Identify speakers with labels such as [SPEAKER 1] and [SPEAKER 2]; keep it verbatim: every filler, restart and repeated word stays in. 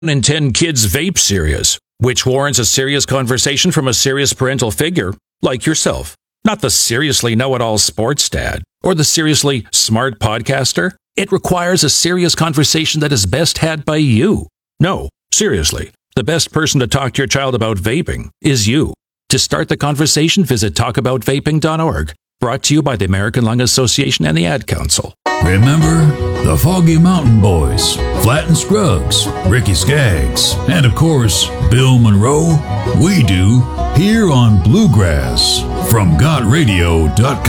[SPEAKER 1] and ten Kids Vape Serious, which warrants a serious conversation from a serious parental figure, like yourself. Not the seriously know-it-all sports dad, or the seriously smart podcaster. It requires a serious conversation that is best had by you. No, seriously, the best person to talk to your child about vaping is you. To start the conversation, visit talk about vaping dot org. Brought to you by the American Lung Association and the Ad Council.
[SPEAKER 2] Remember the Foggy Mountain Boys, Flatt and Scruggs, Ricky Skaggs, and of course, Bill Monroe? We do, here on Bluegrass from God Radio dot com.